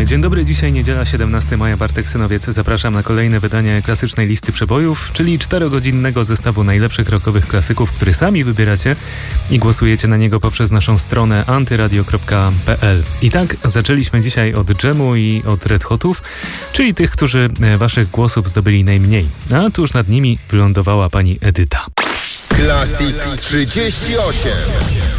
Dzień dobry, dzisiaj niedziela 17 maja, Bartek Synowiec. Zapraszam na kolejne wydanie klasycznej listy przebojów, czyli 4-godzinnego zestawu najlepszych rockowych klasyków, który sami wybieracie i głosujecie na niego poprzez naszą stronę antyradio.pl. I tak zaczęliśmy dzisiaj od Dżemu i od Red Hotów, czyli tych, którzy waszych głosów zdobyli najmniej. A tuż nad nimi wylądowała pani Edyta. Classic 38.